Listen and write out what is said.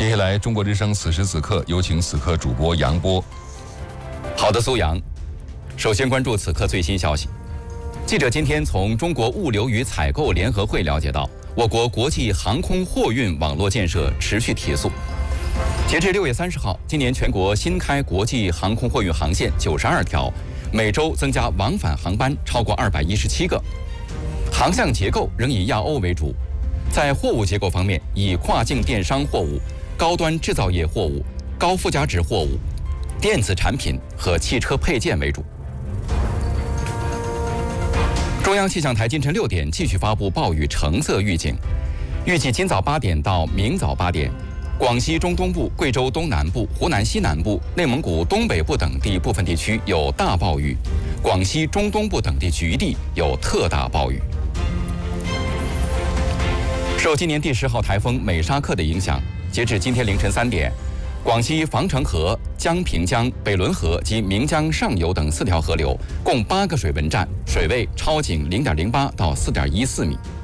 接下来，中国之声此时此刻有请此刻主播杨波。 好的，苏阳。首先关注此刻最新消息。记者今天从中国物流与采购联合会了解到，我国国际航空货运网络建设持续提速。截至6月30号，今年全国新开国际航空货运航线92条，每周增加往返航班超过217个。航向结构仍以亚欧为主，在货物结构方面，以跨境电商货物、高端制造业货物、高附加值货物、电子产品和汽车配件为主。中央气象台今晨6点继续发布暴雨橙色预警，预计今早8点到明早8点，广西中东部、贵州东南部、湖南西南部、内蒙古东北部等地部分地区有大暴雨，广西中东部等地局地有特大暴雨。受今年第10号台风美沙克的影响，截至今天凌晨3点，广西防城河、江平江、北仑河及岷江上游等4条河流共8个水文站，水位超警0.08到4.14米。